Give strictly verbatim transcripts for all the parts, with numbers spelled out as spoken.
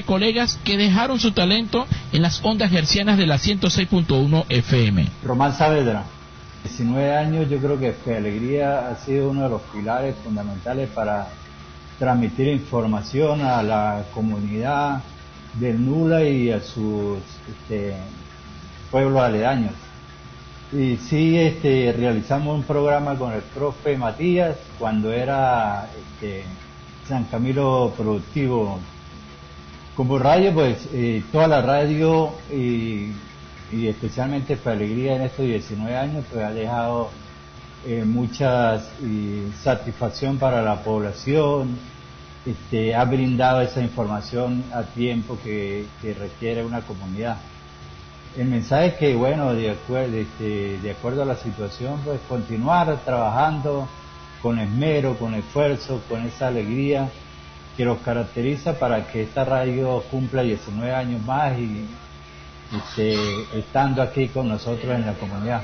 colegas que dejaron su talento en las ondas hercianas de la ciento seis punto uno F M. Román Saavedra, diecinueve años, yo creo que Fe y Alegría ha sido uno de los pilares fundamentales para transmitir información a la comunidad del Nula y a sus este, pueblos aledaños. Y sí, este, realizamos un programa con el profe Matías cuando era este, San Camilo Productivo. Como radio, pues eh, toda la radio y, y especialmente Fe y Alegría en estos diecinueve años, pues ha dejado eh, mucha satisfacción para la población, este, ha brindado esa información a tiempo que, que requiere una comunidad. El mensaje es que, bueno, de acuerdo, este, de acuerdo a la situación, pues continuar trabajando con esmero, con esfuerzo, con esa alegría que los caracteriza para que esta radio cumpla diecinueve años más y este, estando aquí con nosotros en la comunidad.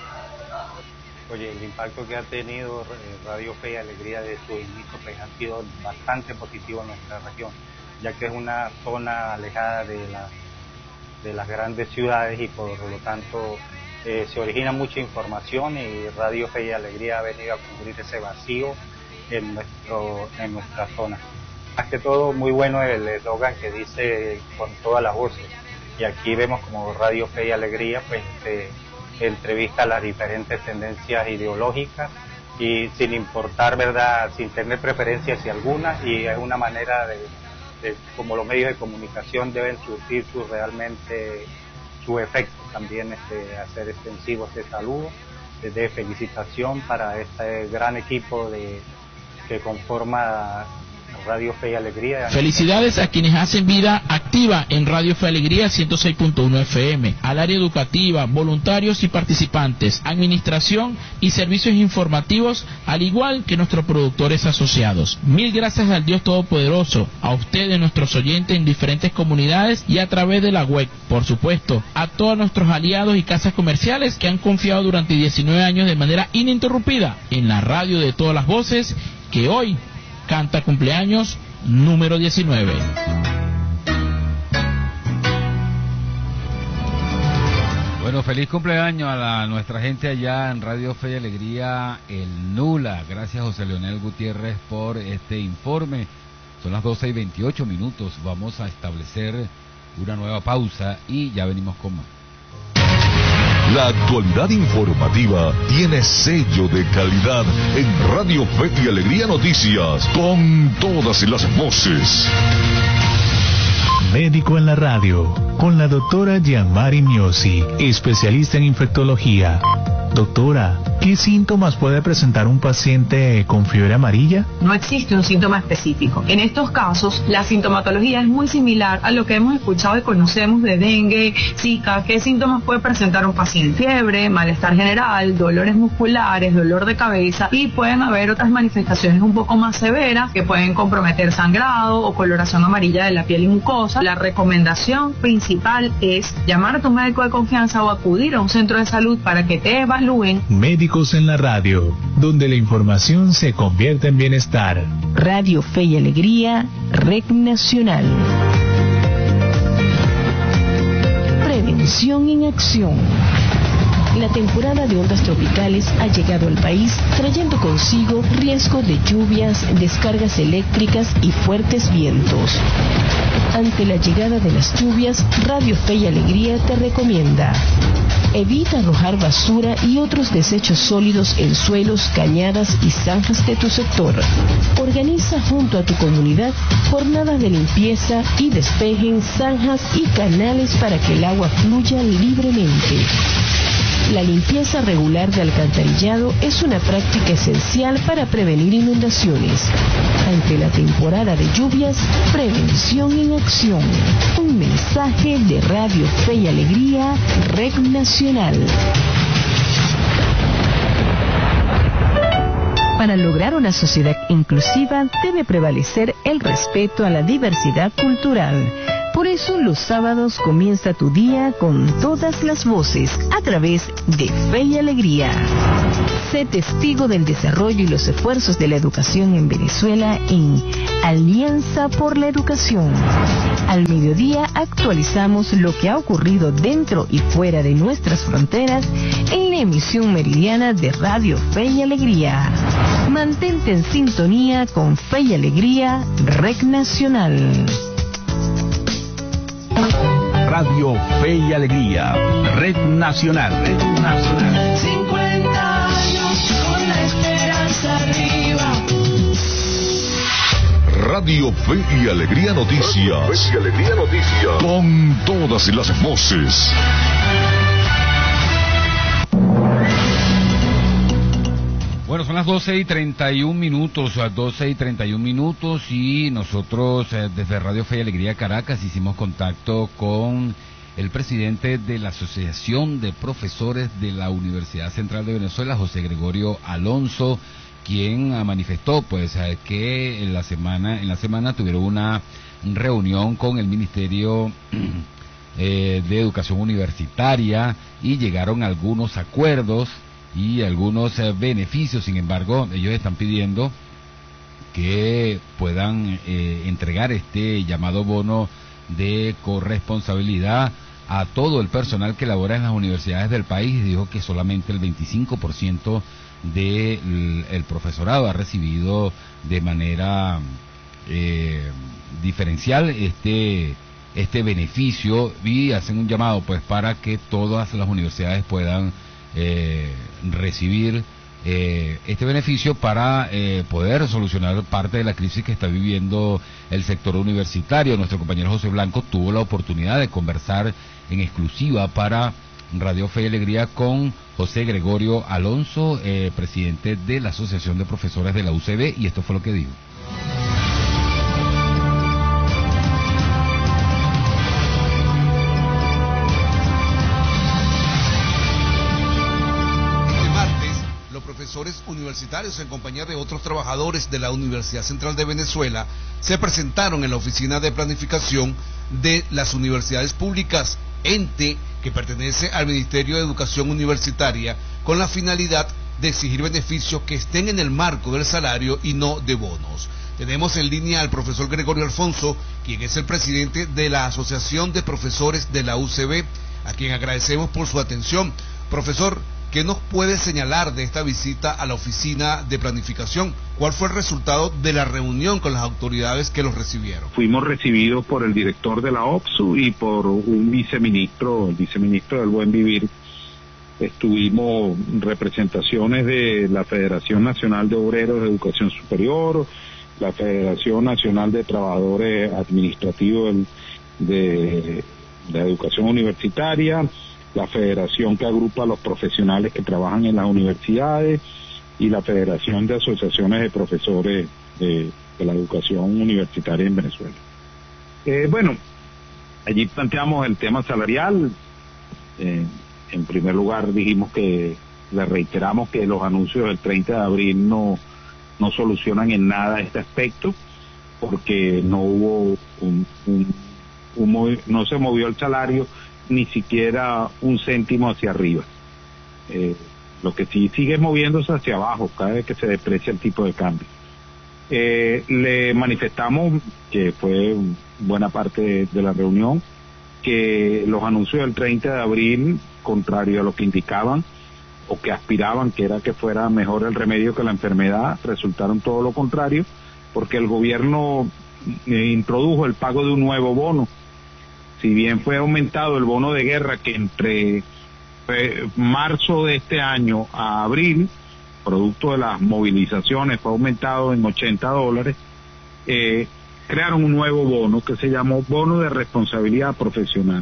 Oye, el impacto que ha tenido Radio Fe y Alegría de su inicio pues, ha sido bastante positivo en nuestra región, ya que es una zona alejada de la de las grandes ciudades y por lo tanto eh, se origina mucha información y Radio Fe y Alegría ha venido a cubrir ese vacío en nuestro en nuestra zona. Más que todo muy bueno el eslogan que dice con todas las voces, y aquí vemos como Radio Fe y Alegría pues eh, entrevista las diferentes tendencias ideológicas y sin importar, verdad, sin tener preferencias y algunas, y es una manera de De, como los medios de comunicación deben surtir su realmente su efecto, también este, hacer extensivo este saludo de felicitación para este gran equipo de que conforma Radio Fe y Alegría. Felicidades a quienes hacen vida activa en Radio Fe y Alegría ciento seis punto uno F M, al área educativa, voluntarios y participantes, administración y servicios informativos, al igual que nuestros productores asociados. Mil gracias al Dios Todopoderoso, a ustedes, nuestros oyentes en diferentes comunidades y a través de la web, por supuesto, a todos nuestros aliados y casas comerciales que han confiado durante diecinueve años de manera ininterrumpida en la radio de todas las voces, que hoy canta cumpleaños número diecinueve. Bueno, feliz cumpleaños a la, nuestra gente allá en Radio Fe y Alegría, el Nula. Gracias, José Leonel Gutiérrez, por este informe. Son las doce y veintiocho minutos. Vamos a establecer una nueva pausa y ya venimos con más. La actualidad informativa tiene sello de calidad en Radio Fe y Alegría Noticias, con todas las voces. Médico en la radio, con la doctora Gianmari Miosi, especialista en infectología. Doctora, ¿qué síntomas puede presentar un paciente con fiebre amarilla? No existe un síntoma específico. En estos casos, la sintomatología es muy similar a lo que hemos escuchado y conocemos de dengue, zika. ¿Qué síntomas puede presentar un paciente? Fiebre, malestar general, dolores musculares, dolor de cabeza, y pueden haber otras manifestaciones un poco más severas que pueden comprometer sangrado o coloración amarilla de la piel y mucosa. La recomendación principal es llamar a tu médico de confianza o acudir a un centro de salud para que te evalúen. Médicos en la radio, donde la información se convierte en bienestar. Radio Fe y Alegría, Red Nacional. Prevención en acción. La temporada de ondas tropicales ha llegado al país trayendo consigo riesgo de lluvias, descargas eléctricas y fuertes vientos. Ante la llegada de las lluvias, Radio Fe y Alegría te recomienda: evita arrojar basura y otros desechos sólidos en suelos, cañadas y zanjas de tu sector. Organiza junto a tu comunidad jornadas de limpieza y despejen zanjas y canales para que el agua fluya libremente. La limpieza regular de alcantarillado es una práctica esencial para prevenir inundaciones. Ante la temporada de lluvias, prevención en acción. Un mensaje de Radio Fe y Alegría, Red Nacional. Para lograr una sociedad inclusiva debe prevalecer el respeto a la diversidad cultural. Por eso los sábados comienza tu día con todas las voces a través de Fe y Alegría. Sé testigo del desarrollo y los esfuerzos de la educación en Venezuela en Alianza por la Educación. Al mediodía actualizamos lo que ha ocurrido dentro y fuera de nuestras fronteras en la emisión meridiana de Radio Fe y Alegría. Mantente en sintonía con Fe y Alegría, Red Nacional. Radio Fe y Alegría, Red Nacional. Red Nacional. cincuenta años con la esperanza arriba. Radio Fe y Alegría Noticias. Fe y Alegría Noticias. Con todas las voces. Bueno, son las doce y treinta y un minutos, doce y treinta y un minutos, y nosotros eh, desde Radio Fe y Alegría Caracas hicimos contacto con el presidente de la Asociación de Profesores de la Universidad Central de Venezuela, José Gregorio Alonso, quien manifestó pues eh, que en la semana en la semana tuvieron una reunión con el Ministerio eh, de Educación Universitaria y llegaron a algunos acuerdos y algunos eh, beneficios. Sin embargo, ellos están pidiendo que puedan eh, entregar este llamado bono de corresponsabilidad a todo el personal que labora en las universidades del país. Dijo que solamente el veinticinco por ciento del el profesorado ha recibido de manera eh, diferencial este este beneficio, y hacen un llamado pues para que todas las universidades puedan Eh, recibir eh, este beneficio para eh, poder solucionar parte de la crisis que está viviendo el sector universitario. Nuestro compañero José Blanco tuvo la oportunidad de conversar en exclusiva para Radio Fe y Alegría con José Gregorio Alonso, eh, presidente de la Asociación de Profesores de la U C B, y esto fue lo que dijo. Profesores universitarios en compañía de otros trabajadores de la Universidad Central de Venezuela se presentaron en la Oficina de Planificación de las Universidades Públicas, ente que pertenece al Ministerio de Educación Universitaria, con la finalidad de exigir beneficios que estén en el marco del salario y no de bonos. Tenemos en línea al profesor Gregorio Alfonso, quien es el presidente de la Asociación de Profesores de la U C B, a quien agradecemos por su atención. Profesor, ¿qué nos puede señalar de esta visita a la Oficina de Planificación? ¿Cuál fue el resultado de la reunión con las autoridades que los recibieron? Fuimos recibidos por el director de la O P S U y por un viceministro, el viceministro del Buen Vivir. Estuvimos representaciones de la Federación Nacional de Obreros de Educación Superior, la Federación Nacional de Trabajadores Administrativos de, de Educación Universitaria, la federación que agrupa a los profesionales que trabajan en las universidades y la Federación de Asociaciones de Profesores de, de la Educación Universitaria en Venezuela. Eh, bueno, allí planteamos el tema salarial. Eh, en primer lugar dijimos que, le reiteramos que los anuncios del treinta de abril no, no solucionan en nada este aspecto, porque no hubo un, un, un no se movió el salario ni siquiera un céntimo hacia arriba. Eh, lo que sí sigue moviéndose hacia abajo cada vez que se deprecia el tipo de cambio. Eh, le manifestamos, que fue buena parte de, de la reunión, que los anuncios del treinta de abril, contrario a lo que indicaban o que aspiraban, que era que fuera mejor el remedio que la enfermedad, resultaron todo lo contrario, porque el gobierno eh, introdujo el pago de un nuevo bono. Si bien fue aumentado el bono de guerra, que entre eh, marzo de este año a abril, producto de las movilizaciones, fue aumentado en ochenta dólares, eh, crearon un nuevo bono que se llamó Bono de Responsabilidad Profesional,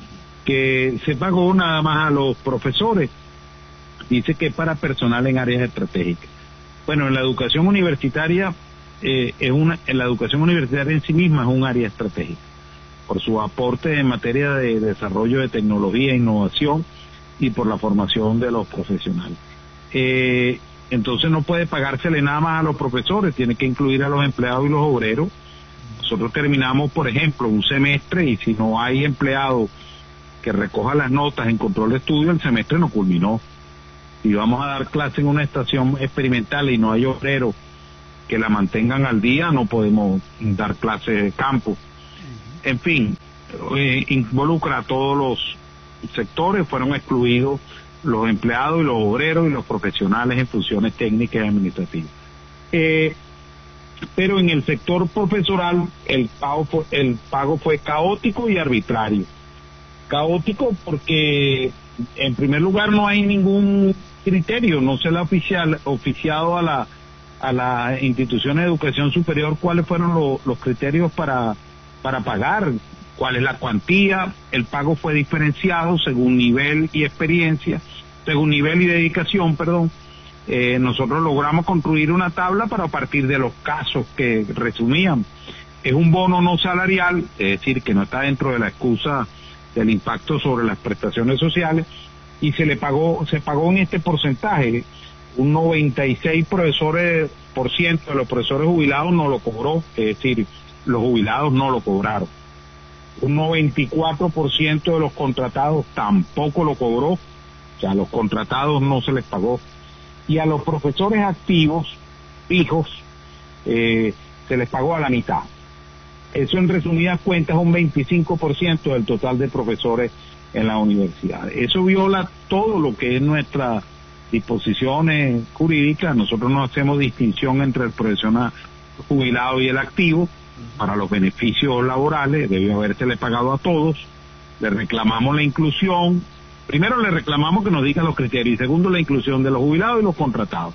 que se pagó nada más a los profesores. Dice que es para personal en áreas estratégicas. Bueno, en la educación universitaria, eh, es una, en la educación universitaria en sí misma es un área estratégica, por su aporte en materia de desarrollo de tecnología e innovación y por la formación de los profesionales. Eh, entonces no puede pagársele nada más a los profesores, tiene que incluir a los empleados y los obreros, nosotros terminamos, por ejemplo, un semestre y si no hay empleado que recoja las notas en control de estudio, el semestre no culminó. Si vamos a dar clase en una estación experimental y no hay obreros que la mantengan al día, no podemos dar clases de campo. En fin, eh, involucra a todos los sectores, fueron excluidos los empleados y los obreros y los profesionales en funciones técnicas y administrativas. Eh, pero en el sector profesoral el pago fue, el pago fue caótico y arbitrario. Caótico porque en primer lugar no hay ningún criterio, no se le ha oficial, oficiado a la a las instituciones de educación superior cuáles fueron lo, los criterios para para pagar, cuál es la cuantía. El pago fue diferenciado según nivel y experiencia, según nivel y dedicación, perdón. Eh, nosotros logramos construir una tabla para partir de los casos que resumían. Es un bono no salarial, es decir, que no está dentro de la excusa del impacto sobre las prestaciones sociales, y se le pagó, se pagó en este porcentaje. Un noventa y seis profesores por ciento de los profesores jubilados no lo cobró, es decir, los jubilados no lo cobraron. Un noventa y cuatro por ciento de los contratados tampoco lo cobró, o sea, a los contratados no se les pagó. Y a los profesores activos, fijos, eh, se les pagó a la mitad. Eso en resumidas cuentas es un veinticinco por ciento del total de profesores en la universidad. Eso viola todo lo que es nuestra disposiciones jurídicas. Nosotros no hacemos distinción entre el profesional jubilado y el activo para los beneficios laborales, debió habérsele pagado a todos. Le reclamamos la inclusión, primero le reclamamos que nos diga los criterios y segundo la inclusión de los jubilados y los contratados.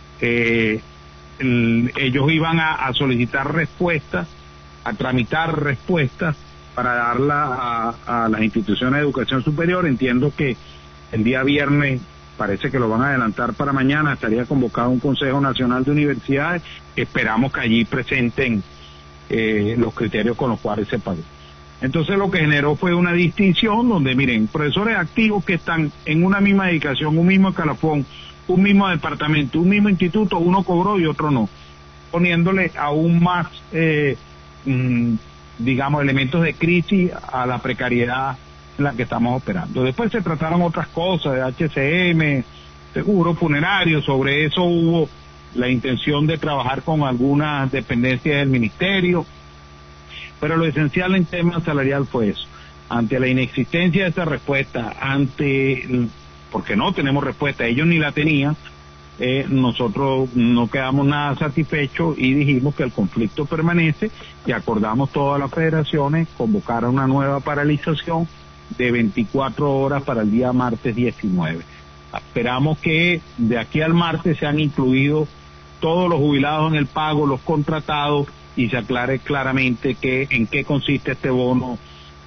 Eh, el, ellos iban a, a solicitar respuestas, a tramitar respuestas para darla a, a las instituciones de educación superior. Entiendo que el día viernes, parece que lo van a adelantar para mañana, estaría convocado un Consejo Nacional de Universidades. Esperamos que allí presenten eh, los criterios con los cuales se pagó. Entonces lo que generó fue una distinción donde, miren, profesores activos que están en una misma dedicación, un mismo escalafón, un mismo departamento, un mismo instituto, uno cobró y otro no, poniéndole aún más, eh, mmm, digamos, elementos de crisis a la precariedad en la que estamos operando. Después se trataron otras cosas de H C M, seguro funerario. Sobre eso hubo la intención de trabajar con algunas dependencias del ministerio, pero lo esencial en tema salarial fue eso. Ante la inexistencia de esa respuesta, ante, porque no tenemos respuesta, ellos ni la tenían, eh, nosotros no quedamos nada satisfechos y dijimos que el conflicto permanece y acordamos todas las federaciones convocar a una nueva paralización de veinticuatro horas para el día martes diecinueve. Esperamos que de aquí al martes sean incluidos todos los jubilados en el pago, los contratados, y se aclare claramente que, en qué consiste este bono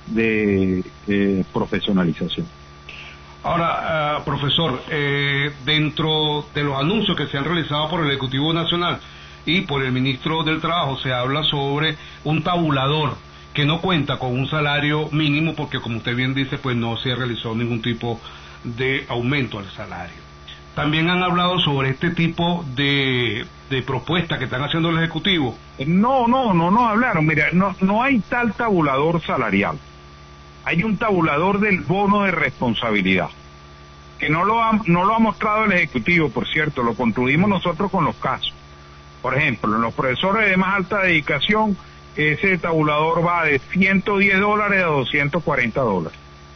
de, de profesionalización. Ahora, uh, profesor, eh, dentro de los anuncios que se han realizado por el Ejecutivo Nacional y por el Ministro del Trabajo, se habla sobre un tabulador que no cuenta con un salario mínimo porque, como usted bien dice, pues no se realizó ningún tipo de aumento al salario. También han hablado sobre este tipo de, de propuestas que están haciendo el Ejecutivo. No, no, no, no hablaron. Mira, no, no hay tal tabulador salarial. Hay un tabulador del bono de responsabilidad, que no lo ha, no lo ha mostrado el Ejecutivo, por cierto, lo construimos nosotros con los casos. Por ejemplo, en los profesores de más alta dedicación, ese tabulador va de ciento diez dólares a doscientos cuarenta dólares.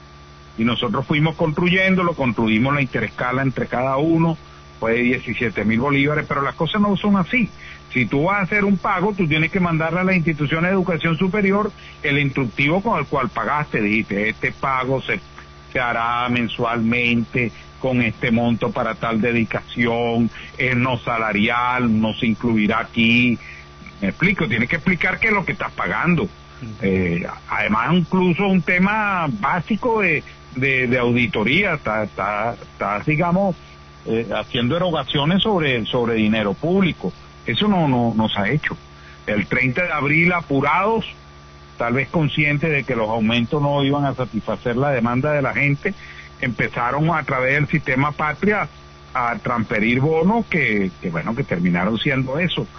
Y nosotros fuimos construyéndolo, construimos la interescala entre cada uno, fue de diecisiete mil bolívares, pero las cosas no son así. Si tú vas a hacer un pago, tú tienes que mandarle a las instituciones de educación superior el instructivo con el cual pagaste. Dijiste, este pago se, se hará mensualmente con este monto para tal dedicación, es no salarial, no se incluirá aquí. Me explico, tienes que explicar qué es lo que estás pagando. Eh, además, incluso un tema básico de, de, de auditoría, está, está, está digamos, eh, haciendo erogaciones sobre, sobre dinero público. Eso no, no, no se ha hecho. El treinta de abril, apurados, tal vez conscientes de que los aumentos no iban a satisfacer la demanda de la gente, empezaron a través del sistema Patria a transferir bonos que, que bueno, que terminaron siendo eso.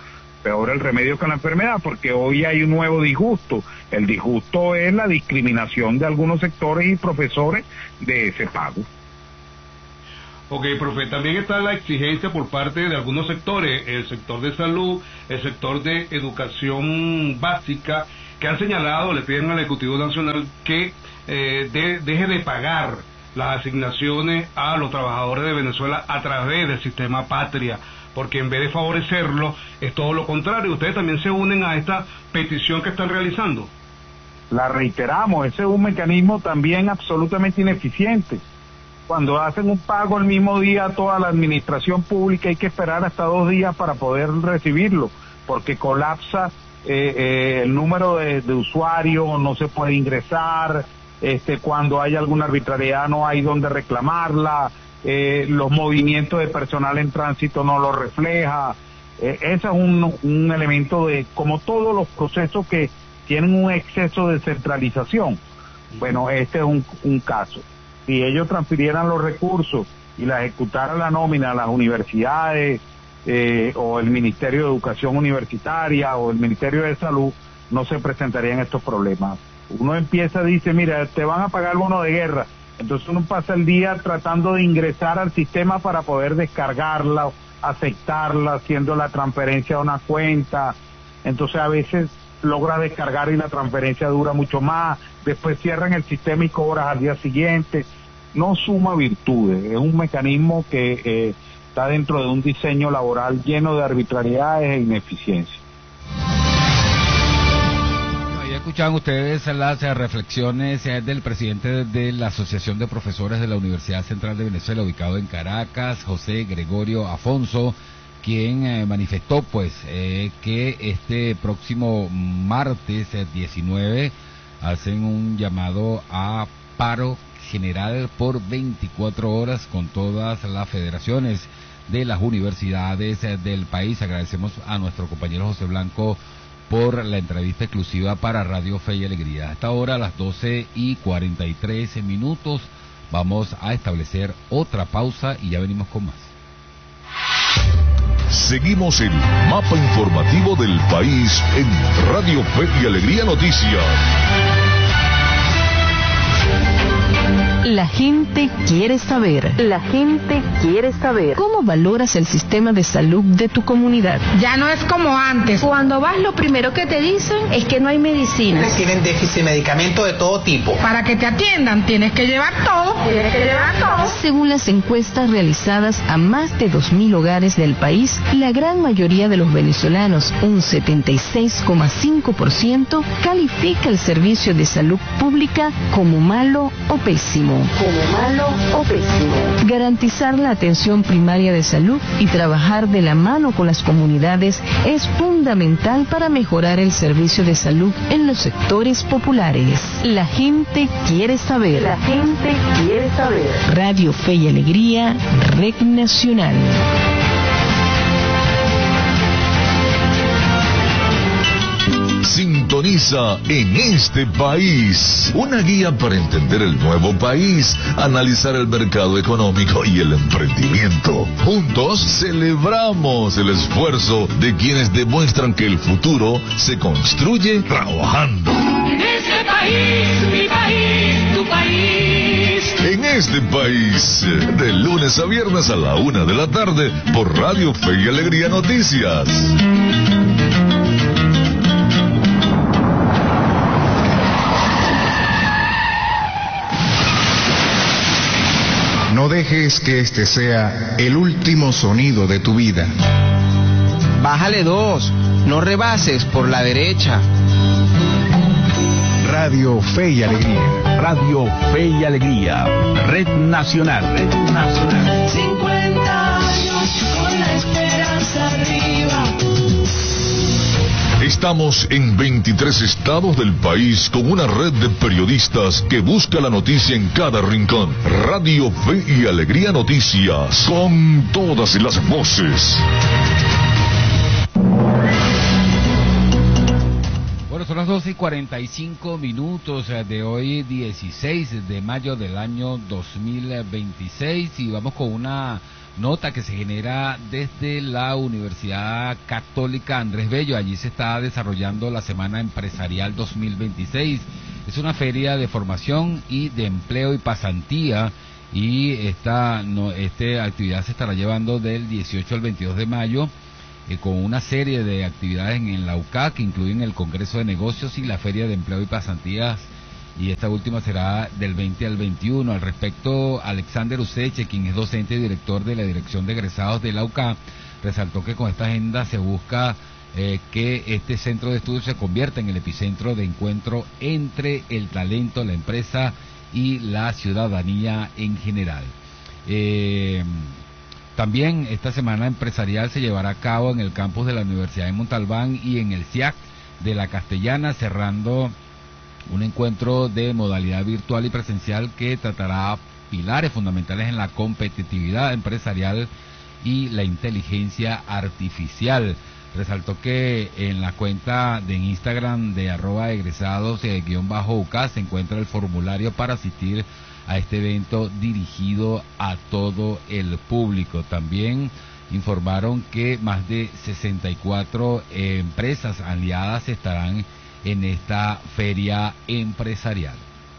peor el remedio que la enfermedad, porque hoy hay un nuevo disgusto. El disgusto es la discriminación de algunos sectores y profesores de ese pago. Ok, profe, también está la exigencia por parte de algunos sectores, el sector de salud, el sector de educación básica, que han señalado, le piden al Ejecutivo Nacional que eh, de, deje de pagar las asignaciones a los trabajadores de Venezuela a través del sistema Patria, porque en vez de favorecerlo, es todo lo contrario. ¿Ustedes también se unen a esta petición que están realizando? La reiteramos, ese es un mecanismo también absolutamente ineficiente. Cuando hacen un pago el mismo día a toda la administración pública, hay que esperar hasta dos días para poder recibirlo, porque colapsa eh, eh, el número de, de usuarios, no se puede ingresar, este, cuando hay alguna arbitrariedad no hay donde reclamarla, eh, los movimientos de personal en tránsito no lo refleja. Eh, ese es un, un elemento de, como todos los procesos que tienen un exceso de centralización. Bueno, este es un, un caso. Si ellos transfirieran los recursos y la ejecutaran la nómina a las universidades eh, o el Ministerio de Educación Universitaria o el Ministerio de Salud, no se presentarían estos problemas. Uno empieza, dice, mira, te van a pagar el bono de guerra, entonces uno pasa el día tratando de ingresar al sistema para poder descargarla, aceptarla, haciendo la transferencia a una cuenta, entonces a veces logra descargar y la transferencia dura mucho más, después cierran el sistema y cobras al día siguiente. No suma virtudes, es un mecanismo que eh, está dentro de un diseño laboral lleno de arbitrariedades e ineficiencias. Ya escuchaban ustedes las reflexiones del presidente de la Asociación de Profesores de la Universidad Central de Venezuela, ubicado en Caracas, José Gregorio Afonso, quien eh, manifestó pues eh, que este próximo martes eh, diecinueve hacen un llamado a paro general por veinticuatro horas con todas las federaciones de las universidades eh, del país. Agradecemos a nuestro compañero José Blanco por la entrevista exclusiva para Radio Fe y Alegría. Hasta ahora, a las doce y cuarenta y tres minutos, vamos a establecer otra pausa y ya venimos con más. Seguimos el mapa informativo del país en Radio Fe y Alegría Noticias. La gente quiere saber. La gente quiere saber. ¿Cómo valoras el sistema de salud de tu comunidad? Ya no es como antes. Cuando vas, lo primero que te dicen es que no hay medicinas. Tienen déficit de medicamentos de todo tipo. Para que te atiendan tienes que llevar todo. Tienes que llevar todo. Según las encuestas realizadas a más de dos mil hogares del país, la gran mayoría de los venezolanos, un setenta y seis coma cinco por ciento, califica el servicio de salud pública como malo o pésimo. Como malo o pésimo. Garantizar la atención primaria de salud y trabajar de la mano con las comunidades es fundamental para mejorar el servicio de salud en los sectores populares. La gente quiere saber. La gente quiere saber. Radio Fe y Alegría, Red Nacional. Sintoniza En Este País, una guía para entender el nuevo país, analizar el mercado económico y el emprendimiento. Juntos celebramos el esfuerzo de quienes demuestran que el futuro se construye trabajando. En este país, mi país, tu país. En Este País, de lunes a viernes a la una de la tarde, por Radio Fe y Alegría Noticias. No dejes que este sea el último sonido de tu vida. Bájale dos, no rebases por la derecha. Radio Fe y Alegría. Radio Fe y Alegría. Red Nacional. Red Nacional. cincuenta años con la esperanza arriba. Estamos en veintitrés estados del país con una red de periodistas que busca la noticia en cada rincón. Radio Fe y Alegría Noticias, con todas las voces. Bueno, son las doce y cuarenta y cinco minutos de hoy, dieciséis de mayo del año dos mil veintiséis, y vamos con una nota que se genera desde la Universidad Católica Andrés Bello. Allí se está desarrollando la Semana Empresarial dos mil veintiséis. Es una feria de formación y de empleo y pasantía, y esta, no, esta actividad se estará llevando del dieciocho al veintidós de mayo, eh, con una serie de actividades en, en la U C A, que incluyen el Congreso de Negocios y la Feria de Empleo y Pasantías, y esta última será del veinte al veintiuno. Al respecto, Alexander Useche, quien es docente y director de la Dirección de Egresados de la U C A, resaltó que con esta agenda se busca eh, que este centro de estudios se convierta en el epicentro de encuentro entre el talento, la empresa y la ciudadanía en general. Eh, también esta semana empresarial se llevará a cabo en el campus de la Universidad de Montalbán y en el C I A C de la Castellana, cerrando un encuentro de modalidad virtual y presencial que tratará pilares fundamentales en la competitividad empresarial y la inteligencia artificial. Resaltó que en la cuenta de Instagram de arroba egresados eh, guión bajo U C A se encuentra el formulario para asistir a este evento dirigido a todo el público. También informaron que más de sesenta y cuatro eh, empresas aliadas estarán en esta feria empresarial.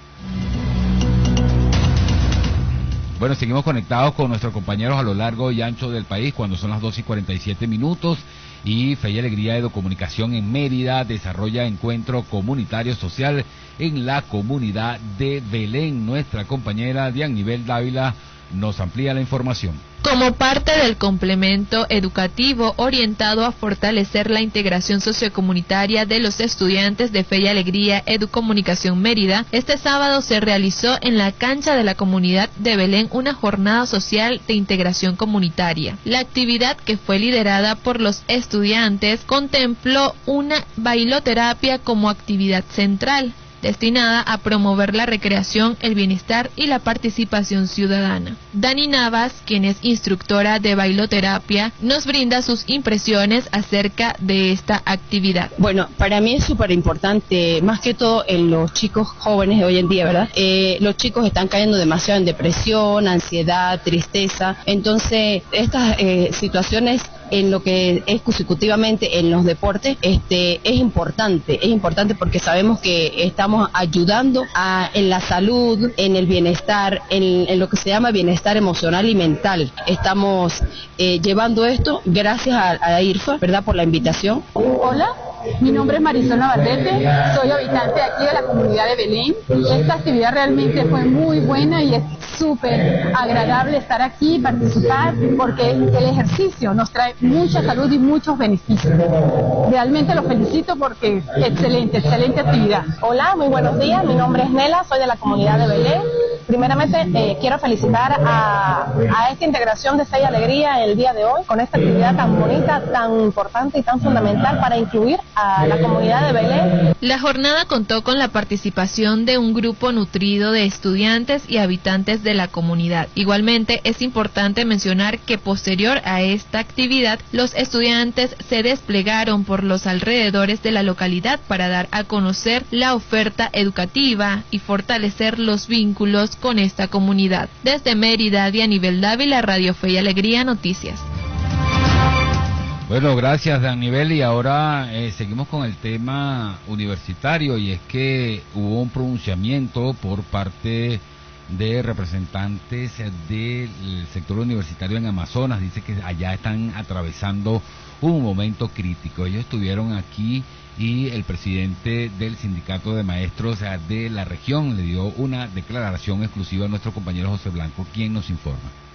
Bueno, seguimos conectados con nuestros compañeros a lo largo y ancho del país cuando son las doce y cuarenta y siete minutos, y Fe y Alegría de Comunicación en Mérida desarrolla encuentro comunitario social en la comunidad de Belén. Nuestra compañera Dianibel Dávila nos amplía la información. Como parte del complemento educativo orientado a fortalecer la integración sociocomunitaria de los estudiantes de Fe y Alegría Educomunicación Mérida, este sábado se realizó en la cancha de la comunidad de Belén una jornada social de integración comunitaria. La actividad, que fue liderada por los estudiantes, contempló una bailoterapia como actividad central, destinada a promover la recreación, el bienestar y la participación ciudadana. Dani Navas, quien es instructora de bailoterapia, nos brinda sus impresiones acerca de esta actividad. Bueno, para mí es súper importante, más que todo en los chicos jóvenes de hoy en día, ¿verdad? Eh, los chicos están cayendo demasiado en depresión, ansiedad, tristeza. Entonces, estas eh, situaciones en lo que es consecutivamente en los deportes, este, es importante, es importante porque sabemos que estamos ayudando a, en la salud, en el bienestar, en, en lo que se llama bienestar emocional y mental. Estamos eh, llevando esto gracias a, a I R F A, ¿verdad?, por la invitación. Hola, mi nombre es Marisol Navarrete, soy habitante aquí de la comunidad de Belén. Esta actividad realmente fue muy buena y es súper agradable estar aquí y participar, porque el ejercicio nos trae mucha salud y muchos beneficios. Realmente los felicito porque excelente, excelente actividad. Hola, muy buenos días, mi nombre es Nela, soy de la comunidad de Belén. Primeramente eh, quiero felicitar a, a esta integración de Fe y Alegría el día de hoy, con esta actividad tan bonita, tan importante y tan fundamental para incluir a la comunidad de Belén. La jornada contó con la participación de un grupo nutrido de estudiantes y habitantes de la comunidad. Igualmente es importante mencionar que posterior a esta actividad, los estudiantes se desplegaron por los alrededores de la localidad para dar a conocer la oferta educativa y fortalecer los vínculos con esta comunidad. Desde Mérida, Dianibel Dávila, Radio Fe y Alegría Noticias. Bueno, gracias, Daniel. Y ahora eh, seguimos con el tema universitario, y es que hubo un pronunciamiento por parte de representantes del sector universitario en Amazonas. Dice que allá están atravesando un momento crítico. Ellos estuvieron aquí y el presidente del sindicato de maestros de la región le dio una declaración exclusiva a nuestro compañero José Blanco, quien nos informa.